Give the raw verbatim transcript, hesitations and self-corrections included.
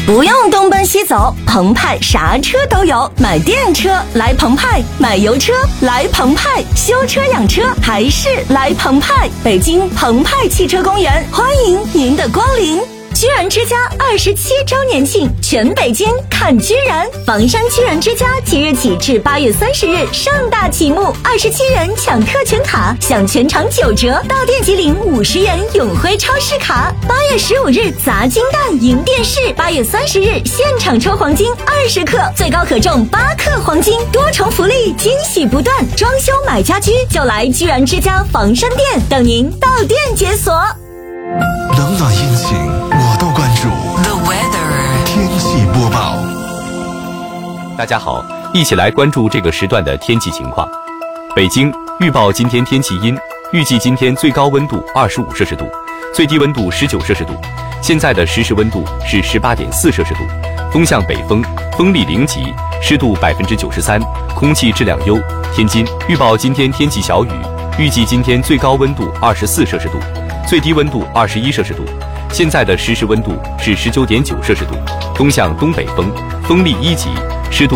不用东奔西走，澎湃啥车都有。买电车来澎湃，买油车来澎湃，修车养车还是来澎湃。北京澎湃汽车公园欢迎您的光临。居然之家二十七周年庆，全北京看居然！房山居然之家即日起至八月三十日盛大启幕，二十七元抢特权卡，享全场九折，到店即领五十元永辉超市卡。八月十五日砸金蛋赢电视，八月三十日现场抽黄金二十克，最高可中八克黄金，多重福利，惊喜不断。装修买家居就来居然之家房山店，等您到店解锁。 冷暖阴晴我都关注。 The weather 天气播报。 大家好，一起来关注这个时段的天气情况。北京预报今天天气阴，预计今天最高温度二十五摄氏度，最低温度十九摄氏度。现在的实时温度是十八点四摄氏度，东向北风，风力零级，湿度百分之九十三，空气质量优。天津预报今天天气小雨，预计今天最高温度二十四摄氏度，最低温度二十一摄氏度。现在的实时温度是十九点九摄氏度，东向东北风，风力一级，湿度